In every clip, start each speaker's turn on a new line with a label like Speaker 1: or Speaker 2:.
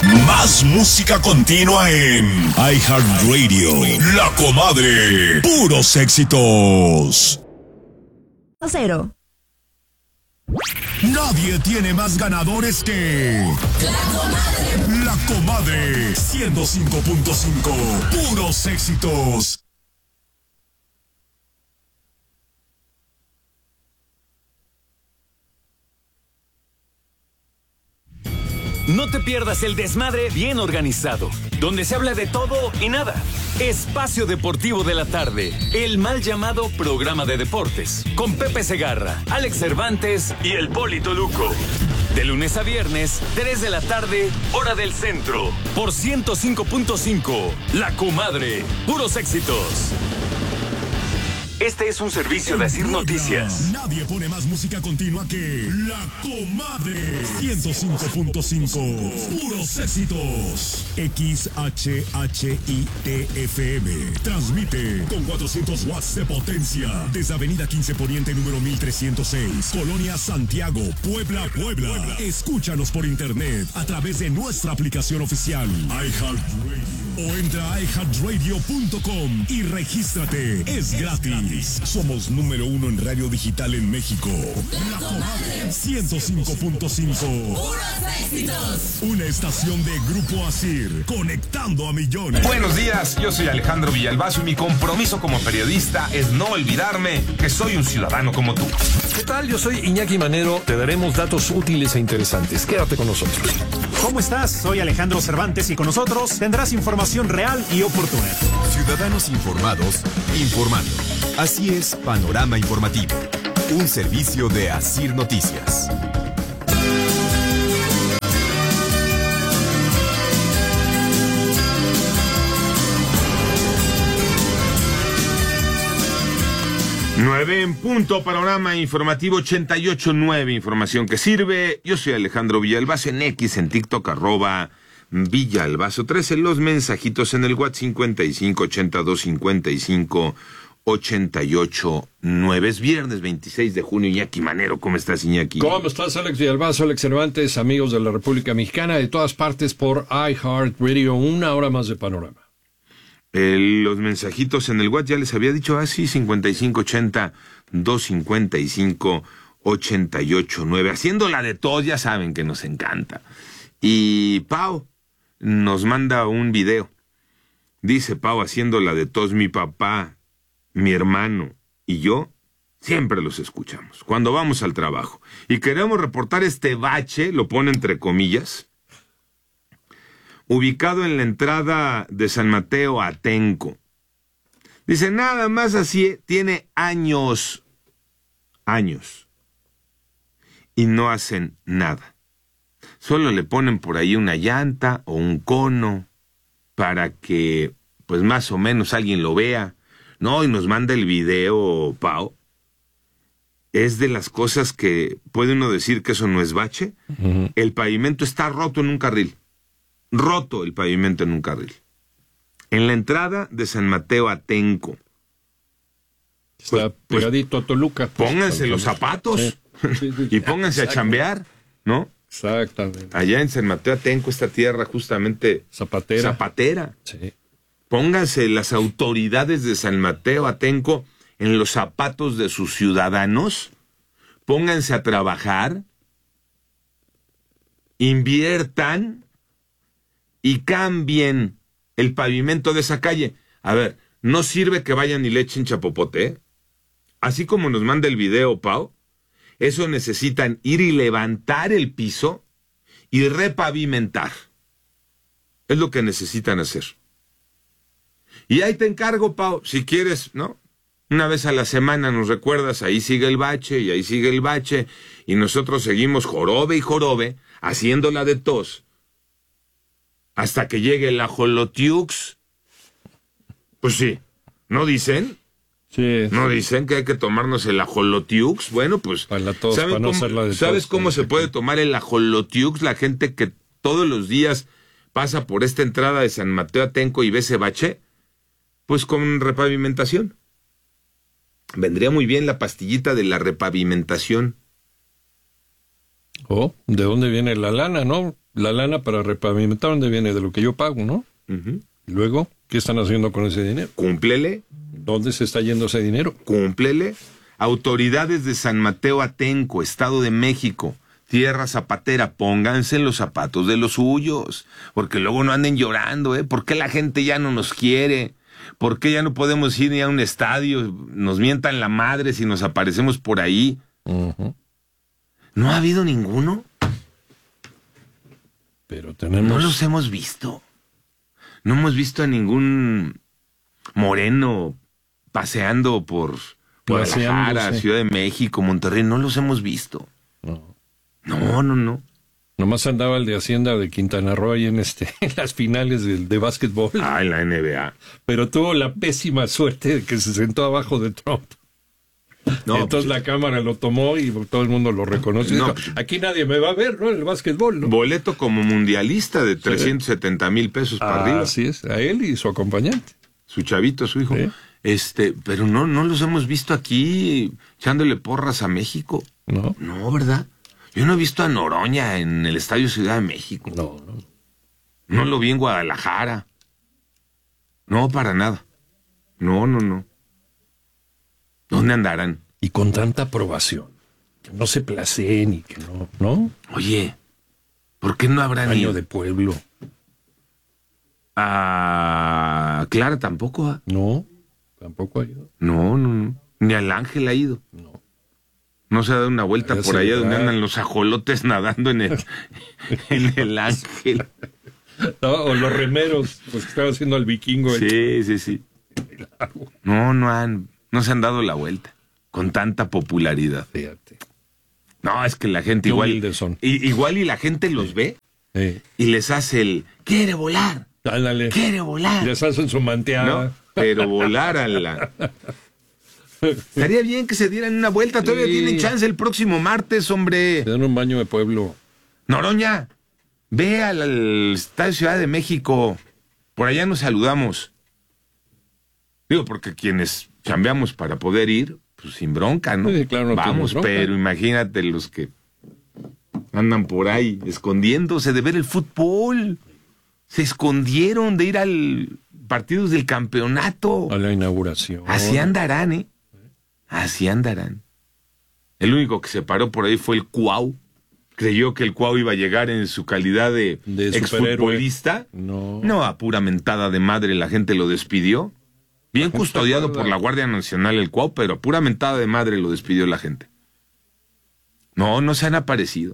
Speaker 1: Más música continua en iHeartRadio. La Comadre. Puros éxitos.
Speaker 2: 0.
Speaker 1: Nadie tiene más ganadores que La Comadre 105.5. Puros éxitos.
Speaker 3: No te pierdas el desmadre bien organizado, donde se habla de todo y nada. Espacio Deportivo de la Tarde, el mal llamado programa de deportes, con Pepe Segarra, Alex Cervantes y el Polito Luco. De lunes a viernes, 3 de la tarde, hora del centro, por 105.5. La Comadre, puros éxitos. Este es un servicio de Asir Noticias.
Speaker 1: Nadie pone más música continua que La Comadre 105.5. Puros éxitos. XHHITFM. Transmite con 400 watts de potencia desde Avenida 15 Poniente número 1306, Colonia Santiago, Puebla. Escúchanos por internet a través de nuestra aplicación oficial iHeartRadio o entra a iHeartRadio.com y regístrate. Es gratis. Somos número 1 en radio digital en México. La Comadre 105.5. Una estación de Grupo Asir, conectando a millones.
Speaker 4: Buenos días, yo soy Alejandro Villalbazo y mi compromiso como periodista es no olvidarme que soy un ciudadano como tú.
Speaker 5: ¿Qué tal? Yo soy Iñaki Manero. Te daremos datos útiles e interesantes. Quédate con nosotros.
Speaker 6: ¿Cómo estás? Soy Alejandro Cervantes y con nosotros tendrás información real y oportuna.
Speaker 7: Ciudadanos informados, informando. Así es, Panorama Informativo. Un servicio de Asir Noticias.
Speaker 4: Nueve en punto, Panorama Informativo 88.9, información que sirve. Yo soy Alejandro Villalbazo en X, en TikTok, @Villalbazo 13, los mensajitos en el WhatsApp 55825588.9. Es viernes 26 de junio, Iñaki Manero, ¿cómo estás, Iñaki?
Speaker 5: ¿Cómo estás, Alex Villalbazo, Alex Cervantes, amigos de la República Mexicana, de todas partes por iHeartRadio, una hora más de Panorama?
Speaker 4: Los mensajitos en el WhatsApp ya les había dicho, sí, 5580-255-88.9. Haciéndola de todos, ya saben que nos encanta. Y Pau nos manda un video. Dice Pau, haciéndola de todos, mi papá, mi hermano y yo siempre los escuchamos cuando vamos al trabajo. Y queremos reportar este bache, lo pone entre comillas, ubicado en la entrada de San Mateo a Atenco. Dice, nada más así, tiene años, y no hacen nada. Solo le ponen por ahí una llanta o un cono para que, pues más o menos alguien lo vea. No, y nos manda el video, Pau. Es de las cosas que puede uno decir que eso no es bache. Uh-huh. El pavimento está roto en un carril. Roto el pavimento en un carril. En la entrada de San Mateo a Atenco.
Speaker 5: Está pegadito a Toluca.
Speaker 4: Pónganse los zapatos y pónganse a chambear, ¿no?
Speaker 5: Exactamente.
Speaker 4: Allá en San Mateo Atenco, esta tierra justamente zapatera.
Speaker 5: Sí.
Speaker 4: Pónganse las autoridades de San Mateo Atenco en los zapatos de sus ciudadanos. Pónganse a trabajar. Inviertan y cambien el pavimento de esa calle. A ver, no sirve que vayan y le echen chapopote, ¿eh? Así como nos manda el video, Pau, eso necesitan ir y levantar el piso y repavimentar. Es lo que necesitan hacer. Y ahí te encargo, Pau, si quieres, ¿no? Una vez a la semana nos recuerdas, ahí sigue el bache, y ahí sigue el bache, y nosotros seguimos jorobe y jorobe, haciéndola de tos, hasta que llegue el ajolotiux. Pues sí, ¿no dicen?
Speaker 5: Sí.
Speaker 4: ¿No dicen que hay que tomarnos el ajolotiux? Bueno, pues,
Speaker 5: para la tos, para no hacerla de
Speaker 4: ¿sabes
Speaker 5: tos,
Speaker 4: cómo se puede tomar el ajolotiux? La gente que todos los días pasa por esta entrada de San Mateo Atenco y ve ese bache, pues con repavimentación. Vendría muy bien la pastillita de la repavimentación.
Speaker 5: Oh, ¿de dónde viene la lana, no? la lana para repavimentar, ¿dónde viene? De lo que yo pago, ¿no?
Speaker 4: Ujú.
Speaker 5: Y luego, ¿qué están haciendo con ese dinero?
Speaker 4: Cúmplele,
Speaker 5: ¿Dónde se está yendo ese dinero?
Speaker 4: cúmplele. Autoridades de San Mateo Atenco, Estado de México, Tierra Zapatera, pónganse en los zapatos de los suyos, porque luego no anden llorando, ¿eh? ¿Por qué la gente ya no nos quiere? ¿Por qué ya no podemos ir ni a un estadio? Nos mientan la madre si nos aparecemos por ahí.
Speaker 5: Ujú.
Speaker 4: ¿No ha habido ninguno?
Speaker 5: Pero tenemos...
Speaker 4: No los hemos visto. No hemos visto a ningún moreno paseando por Guadalajara,
Speaker 5: Paseándose.
Speaker 4: Ciudad de México, Monterrey. No los hemos visto.
Speaker 5: No.
Speaker 4: No.
Speaker 5: Nomás andaba el de Hacienda de Quintana Roo ahí en las finales de básquetbol.
Speaker 4: Ah, en la NBA.
Speaker 5: Pero tuvo la pésima suerte de que se sentó abajo de Trump.
Speaker 4: No,
Speaker 5: Entonces la cámara lo tomó y todo el mundo lo reconoce.
Speaker 4: No,
Speaker 5: Dijo,
Speaker 4: pues-
Speaker 5: aquí nadie me va a ver, ¿no? En el básquetbol, ¿no?
Speaker 4: boleto como mundialista de 370,000 pesos para arriba.
Speaker 5: Así es, a él y su acompañante.
Speaker 4: Su chavito, su hijo.
Speaker 5: Sí.
Speaker 4: Pero no los hemos visto aquí echándole porras a México.
Speaker 5: ¿No?
Speaker 4: No, ¿verdad? Yo no he visto a Noroña en el Estadio Ciudad de México.
Speaker 5: No.
Speaker 4: No lo vi en Guadalajara. No, para nada. No. ¿Dónde andarán?
Speaker 5: Y con tanta aprobación. Que no se placeen y que no. ¿No?
Speaker 4: Oye, ¿por qué no habrán
Speaker 5: Año
Speaker 4: ido?
Speaker 5: de pueblo.
Speaker 4: A Clara tampoco, ¿ah?
Speaker 5: No, tampoco ha ido.
Speaker 4: No. Ni al Ángel ha ido.
Speaker 5: No.
Speaker 4: No se ha dado una vuelta
Speaker 5: Vaya
Speaker 4: por allá
Speaker 5: celebrar.
Speaker 4: donde andan los ajolotes nadando en el Ángel.
Speaker 5: No, o los remeros, los que estaban haciendo al vikingo.
Speaker 4: Sí. No se han dado la vuelta con tanta popularidad.
Speaker 5: Fíjate.
Speaker 4: No, es que la gente
Speaker 5: Qué
Speaker 4: igual
Speaker 5: humildes son.
Speaker 4: igual y la gente los ve y les hace el quiere volar,
Speaker 5: Ándale.
Speaker 4: quiere volar.
Speaker 5: Les hacen su manteada.
Speaker 4: ¿No? Pero volar a la... Estaría bien que se dieran una vuelta. Todavía
Speaker 5: Sí.
Speaker 4: tienen chance el próximo martes, hombre.
Speaker 5: Se dan un baño de pueblo.
Speaker 4: Noroña, ve al Estadio Ciudad de México. Por allá nos saludamos. Digo, porque quienes chambeamos para poder ir, pues sin bronca, ¿no?
Speaker 5: Sí, claro, no
Speaker 4: vamos,
Speaker 5: tienes bronca.
Speaker 4: pero imagínate los que andan por ahí escondiéndose de ver el fútbol. Se escondieron de ir al partidos del campeonato.
Speaker 5: A la inauguración.
Speaker 4: Así andarán, ¿eh? Así andarán. El único que se paró por ahí fue el Cuau. Creyó que el Cuau iba a llegar en su calidad de exfutbolista. No, a pura mentada de madre la gente lo despidió. Bien custodiado por la Guardia Nacional el Cuau, pero a pura mentada de madre lo despidió la gente. No se han aparecido.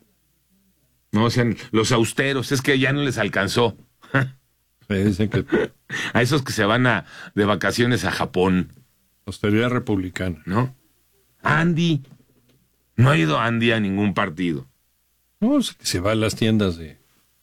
Speaker 4: No sean los austeros, es que ya no les alcanzó.
Speaker 5: Dicen que
Speaker 4: A esos que se van de vacaciones a Japón,
Speaker 5: austeridad republicana.
Speaker 4: ¿no? Andy. No ha ido Andy a ningún partido.
Speaker 5: No, es que se va a las tiendas de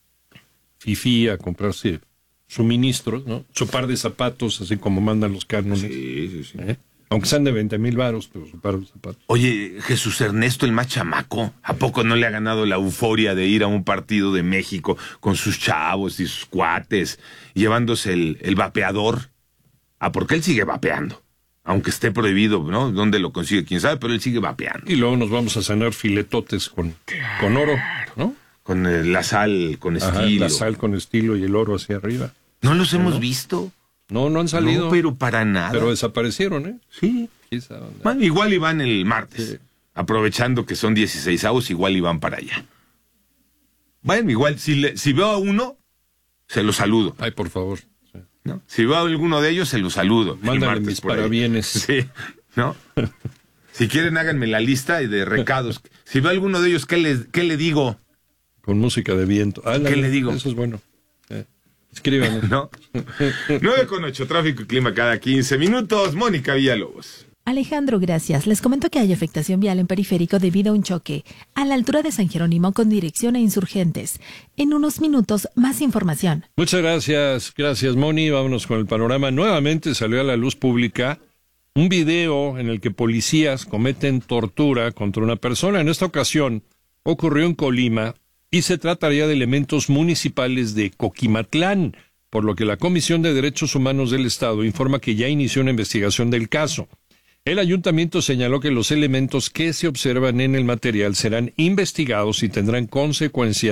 Speaker 5: Fifi a comprarse suministros, ¿no? Su par de zapatos, así como mandan los cánones.
Speaker 4: Sí.
Speaker 5: Aunque sean de 20,000 varos, pero su par de zapatos.
Speaker 4: Oye, Jesús Ernesto, el más chamaco, ¿a poco no le ha ganado la euforia de ir a un partido de México con sus chavos y sus cuates, llevándose el vapeador? Porque él sigue vapeando, aunque esté prohibido, ¿no? ¿Dónde lo consigue? Quién sabe, pero él sigue vapeando.
Speaker 5: Y luego nos vamos a cenar filetotes con oro, ¿no?
Speaker 4: Con la sal, con
Speaker 5: Ajá,
Speaker 4: estilo.
Speaker 5: la sal con estilo y el oro hacia arriba.
Speaker 4: No los hemos visto.
Speaker 5: No han salido.
Speaker 4: No, pero para nada.
Speaker 5: Pero desaparecieron, ¿eh?
Speaker 4: Sí.
Speaker 5: Quizá, ¿no?
Speaker 4: Bueno, igual iban el martes.
Speaker 5: Sí.
Speaker 4: Aprovechando que son 16avos, igual iban para allá. Bueno, igual, si veo a uno, se lo saludo.
Speaker 5: Ay, por favor. Sí.
Speaker 4: ¿No? Si veo a alguno de ellos, se lo saludo. el
Speaker 5: Mándale
Speaker 4: martes
Speaker 5: mis
Speaker 4: por ahí.
Speaker 5: parabienes.
Speaker 4: Sí, ¿no? Si quieren, háganme la lista de recados. Si veo a alguno de ellos, ¿qué le digo?
Speaker 5: Con música de viento.
Speaker 4: ¿Qué le digo?
Speaker 5: Eso es bueno. Escríbanme.
Speaker 4: ¿No? 9:08, tráfico y clima cada 15 minutos. Mónica Villalobos.
Speaker 2: Alejandro, gracias. Les comento que hay afectación vial en periférico debido a un choque a la altura de San Jerónimo con dirección a Insurgentes. En unos minutos, más información.
Speaker 5: Muchas gracias. Gracias, Moni. Vámonos con el panorama. Nuevamente salió a la luz pública un video en el que policías cometen tortura contra una persona. En esta ocasión ocurrió en Colima y se trataría de elementos municipales de Coquimatlán, por lo que la Comisión de Derechos Humanos del Estado informa que ya inició una investigación del caso. El ayuntamiento señaló que los elementos que se observan en el material serán investigados y tendrán consecuencias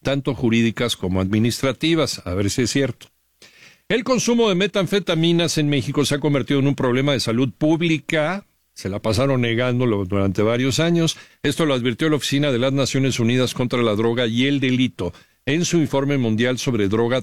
Speaker 5: tanto jurídicas como administrativas. A ver si es cierto. El consumo de metanfetaminas en México se ha convertido en un problema de salud pública. Se la pasaron negándolo durante varios años. Esto lo advirtió la Oficina de las Naciones Unidas contra la Droga y el Delito en su informe mundial sobre droga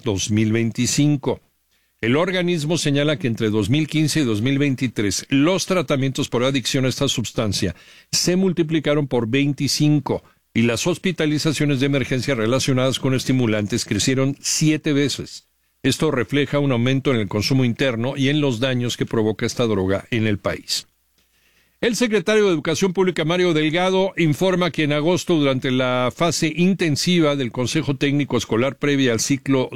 Speaker 5: 2025. El organismo señala que entre 2015 y 2023 los tratamientos por adicción a esta sustancia se multiplicaron por 25 y las hospitalizaciones de emergencia relacionadas con estimulantes crecieron 7 veces. Esto refleja un aumento en el consumo interno y en los daños que provoca esta droga en el país. El secretario de Educación Pública, Mario Delgado, informa que en agosto, durante la fase intensiva del Consejo Técnico Escolar previa al ciclo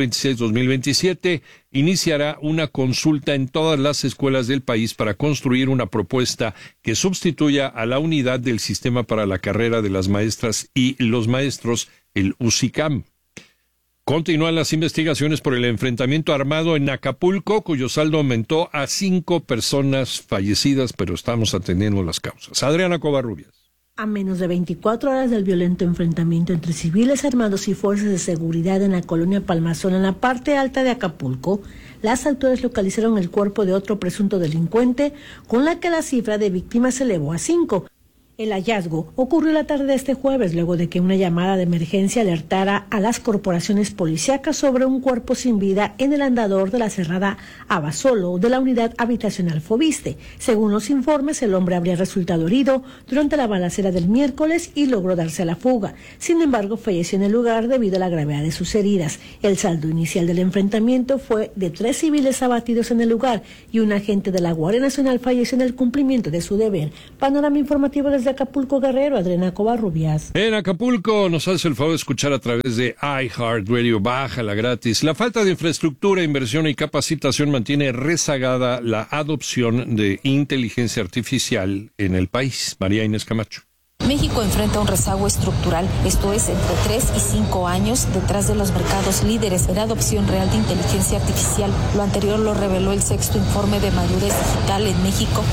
Speaker 5: 2026-2027, iniciará una consulta en todas las escuelas del país para construir una propuesta que sustituya a la unidad del Sistema para la Carrera de las Maestras y los Maestros, el USICAM. Continúan las investigaciones por el enfrentamiento armado en Acapulco, cuyo saldo aumentó a 5 personas fallecidas, pero estamos atendiendo las causas. Adriana Covarrubias.
Speaker 8: A menos de 24 horas del violento enfrentamiento entre civiles armados y fuerzas de seguridad en la colonia Palmazón, en la parte alta de Acapulco, las autoridades localizaron el cuerpo de otro presunto delincuente, con la que la cifra de víctimas se elevó a 5. El hallazgo ocurrió la tarde de este jueves, luego de que una llamada de emergencia alertara a las corporaciones policíacas sobre un cuerpo sin vida en el andador de la cerrada Abasolo de la unidad habitacional Fobiste. Según los informes, el hombre habría resultado herido durante la balacera del miércoles y logró darse a la fuga. Sin embargo, falleció en el lugar debido a la gravedad de sus heridas. El saldo inicial del enfrentamiento fue de 3 civiles abatidos en el lugar y un agente de la Guardia Nacional falleció en el cumplimiento de su deber. Panorama informativo desde Acapulco, Guerrero, Adriana Covarrubias.
Speaker 5: En Acapulco nos hace el favor de escuchar a través de iHeartRadio, bájala gratis. La falta de infraestructura, inversión y capacitación mantiene rezagada la adopción de inteligencia artificial en el país. María Inés Camacho.
Speaker 9: México enfrenta un rezago estructural, esto es, entre 3 y 5 años detrás de los mercados líderes en adopción real de inteligencia artificial. Lo anterior lo reveló el sexto informe de madurez digital en México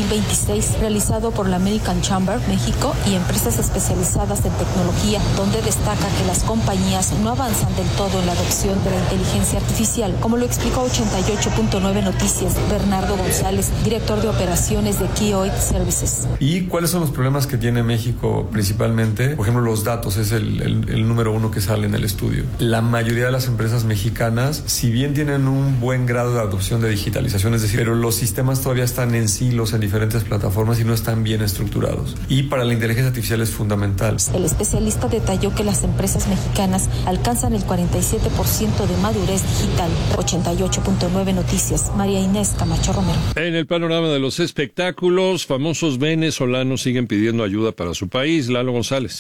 Speaker 9: 2026, realizado por la American Chamber México y empresas especializadas en tecnología, donde destaca que las compañías no avanzan del todo en la adopción de la inteligencia artificial, como lo explicó 88.9 Noticias Bernardo González, director de operaciones de Kioid Services.
Speaker 10: ¿Y cuáles son los problemas que tiene México principalmente? Por ejemplo, los datos es el número 1 que sale en el estudio. La mayoría de las empresas mexicanas, si bien tienen un buen grado de adopción de digitalización, es decir, pero los sistemas todavía están en silos en diferentes plataformas y no están bien estructurados. Y para la inteligencia artificial es fundamental.
Speaker 9: El especialista detalló que las empresas mexicanas alcanzan el 47% de madurez digital. 88.9 Noticias, María Inés Camacho Romero.
Speaker 5: En el panorama de los espectáculos, famosos venezolanos siguen pidiendo ayuda para su país. Lalo González.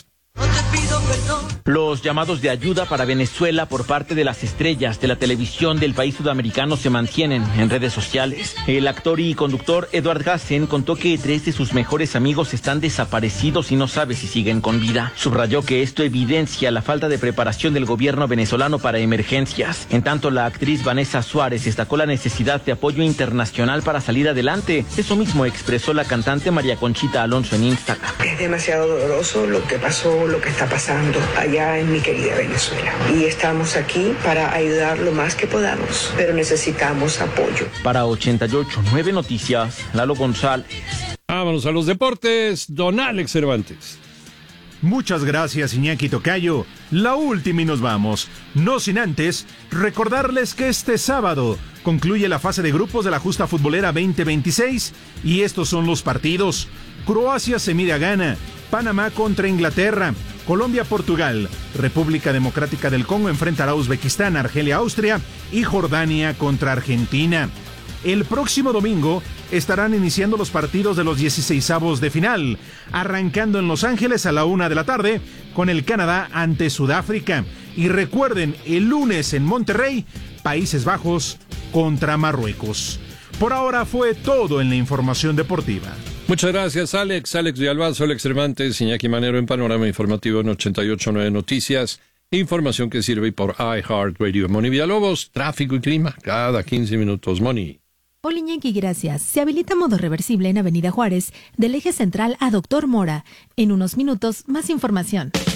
Speaker 11: Los llamados de ayuda para Venezuela por parte de las estrellas de la televisión del país sudamericano se mantienen en redes sociales. El actor y conductor Edward Gassen contó que 3 de sus mejores amigos están desaparecidos y no sabe si siguen con vida. Subrayó que esto evidencia la falta de preparación del gobierno venezolano para emergencias. En tanto, la actriz Vanessa Suárez destacó la necesidad de apoyo internacional para salir adelante. Eso mismo expresó la cantante María Conchita Alonso en Instagram.
Speaker 12: Es demasiado doloroso lo que pasó, lo que está pasando allá en mi querida Venezuela. Y estamos aquí para ayudar lo más que podamos, pero necesitamos apoyo.
Speaker 11: Para 88.9 Noticias, Lalo González.
Speaker 5: Vámonos a los deportes, don Alex Cervantes.
Speaker 6: Muchas gracias, Iñaki Tocayo. La última y nos vamos. No sin antes recordarles que este sábado concluye la fase de grupos de la Justa Futbolera 2026 y estos son los partidos. Croacia se mide a Ghana, Panamá contra Inglaterra, Colombia-Portugal, República Democrática del Congo enfrentará a Uzbekistán, Argelia-Austria y Jordania contra Argentina. El próximo domingo estarán iniciando los partidos de los 16avos de final, arrancando en Los Ángeles a la 1 de la tarde con el Canadá ante Sudáfrica. Y recuerden, el lunes en Monterrey, Países Bajos contra Marruecos. Por ahora fue todo en la información deportiva.
Speaker 5: Muchas gracias, Alex. Alex de Albazo, Alex Cervantes, Iñaki Manero en Panorama Informativo en 88.9 Noticias. Información que sirve por iHeartRadio. Moni Villalobos, tráfico y clima, cada 15 minutos. Moni.
Speaker 2: Hola, Iñaki, gracias. Se habilita modo reversible en Avenida Juárez, del eje central a Doctor Mora. En unos minutos, más información.